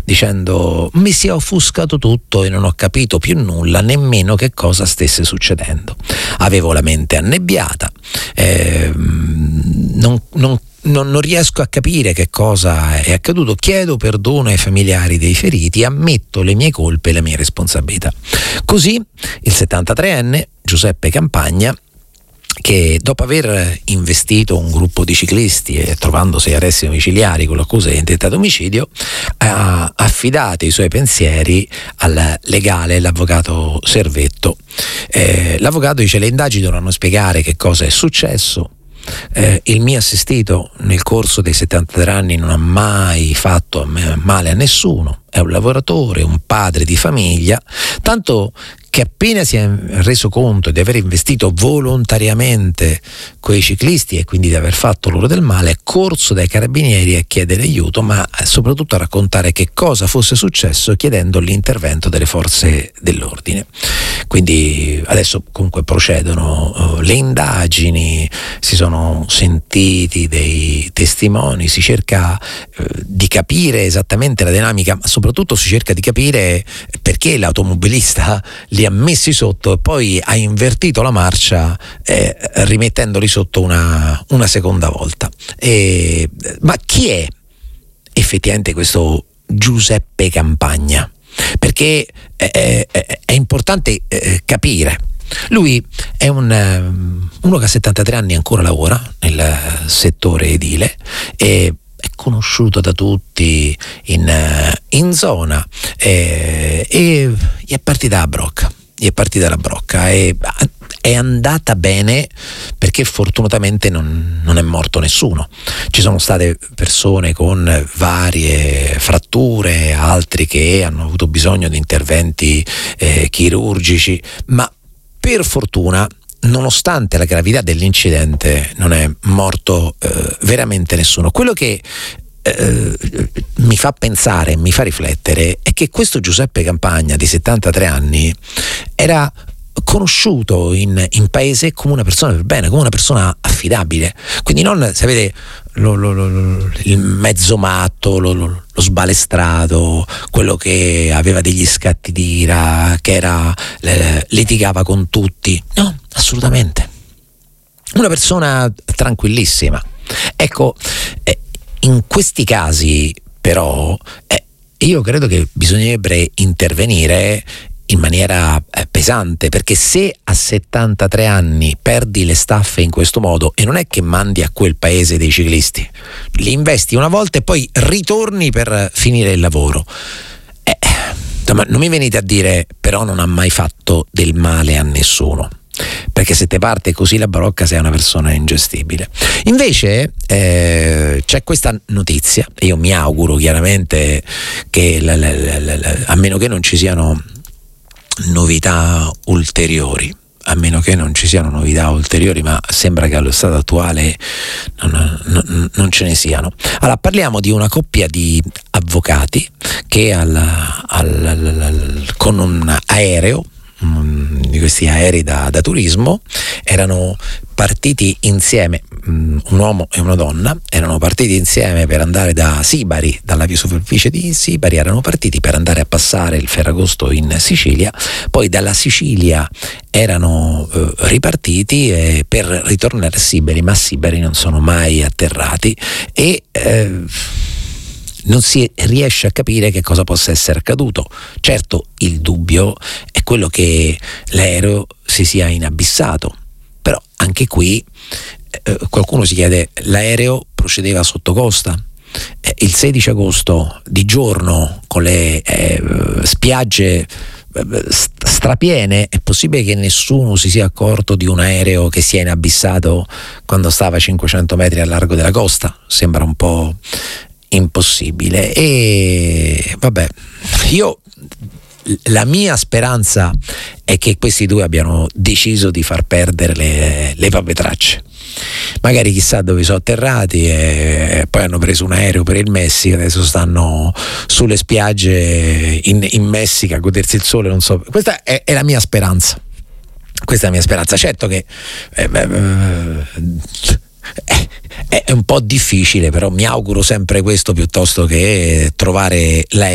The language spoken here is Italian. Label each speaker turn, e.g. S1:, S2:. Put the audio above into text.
S1: dicendo: mi si è offuscato tutto e non ho capito più nulla, nemmeno che cosa stesse succedendo. Avevo la mente annebbiata, non riesco a capire che cosa è accaduto, chiedo perdono ai familiari dei feriti, ammetto le mie colpe e la mia responsabilità. Così il 73enne Giuseppe Campagna, che dopo aver investito un gruppo di ciclisti e trovandosi arresti domiciliari con l'accusa di tentato omicidio, ha affidato i suoi pensieri al legale, l'avvocato Servetto. L'avvocato dice: le indagini dovranno spiegare che cosa è successo. Il mio assistito nel corso dei 73 anni non ha mai fatto male a nessuno, è un lavoratore, un padre di famiglia, tanto che appena si è reso conto di aver investito volontariamente quei ciclisti e quindi di aver fatto loro del male, è corso dai carabinieri a chiedere aiuto, ma soprattutto a raccontare che cosa fosse successo, chiedendo l'intervento delle forze dell'ordine. Quindi adesso comunque procedono le indagini, si sono sentiti dei testimoni, si cerca di capire esattamente la dinamica, ma soprattutto si cerca di capire perché l'automobilista li ha messi sotto e poi ha invertito la marcia rimettendoli sotto una seconda volta. Ma chi è effettivamente questo Giuseppe Campagna? Perché è importante capire. Lui è uno che a 73 anni ancora lavora nel settore edile e è conosciuto da tutti in zona e gli è partita la brocca, e è andata bene perché fortunatamente non è morto nessuno. Ci sono state persone con varie fratture, altri che hanno avuto bisogno di interventi chirurgici, ma per fortuna, nonostante la gravità dell'incidente, non è morto veramente nessuno. Quello che mi fa pensare, mi fa riflettere, è che questo Giuseppe Campagna di 73 anni era conosciuto in paese come una persona per bene, come una persona affidabile. Quindi non, sapete, il mezzo matto, lo sbalestrato, quello che aveva degli scatti d'ira, che litigava con tutti. No, assolutamente. Una persona tranquillissima. Ecco, in questi casi però io credo che bisognerebbe intervenire in maniera pesante, perché se a 73 anni perdi le staffe in questo modo, e non è che mandi a quel paese dei ciclisti, li investi una volta e poi ritorni per finire il lavoro, non mi venite a dire però non ha mai fatto del male a nessuno, perché se te parte così la barocca sei una persona ingestibile. Invece c'è questa notizia, e io mi auguro chiaramente che a meno che non ci siano novità ulteriori, ma sembra che allo stato attuale non ce ne siano. Allora, parliamo di una coppia di avvocati che con un aereo, di questi aerei da turismo, erano partiti insieme, un uomo e una donna, erano partiti insieme per andare da Sibari, dalla superficie di Sibari, erano partiti per andare a passare il Ferragosto in Sicilia, poi dalla Sicilia erano ripartiti per ritornare a Sibari, ma a Sibari non sono mai atterrati e non si riesce a capire che cosa possa essere accaduto. Certo, il dubbio è quello che l'aereo si sia inabissato, però anche qui qualcuno si chiede: l'aereo procedeva sotto costa? Il 16 agosto di giorno, con le spiagge strapiene, è possibile che nessuno si sia accorto di un aereo che si è inabissato quando stava a 500 metri al largo della costa? Sembra un po' impossibile. E vabbè, la mia speranza è che questi due abbiano deciso di far perdere le proprie tracce. Magari chissà dove sono atterrati e poi hanno preso un aereo per il Messico, adesso stanno sulle spiagge in Messico a godersi il sole, non so. Questa è la mia speranza. Certo che è un po' difficile, però mi auguro sempre questo piuttosto che trovare l'aereo